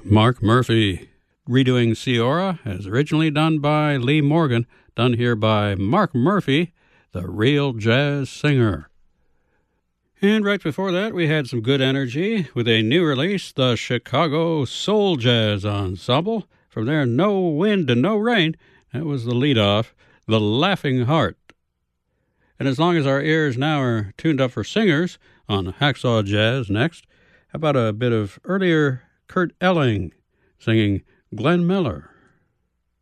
Mark Murphy redoing Ciora, as originally done by Lee Morgan, done here by Mark Murphy, the real jazz singer. And right before that, we had some good energy with a new release, the Chicago Soul Jazz Ensemble. From their No Wind and No Rain, that was the lead-off, The Laughing Heart. And as long as our ears now are tuned up for singers on Hacksaw Jazz next, how about a bit of earlier Kurt Elling singing Glenn Miller?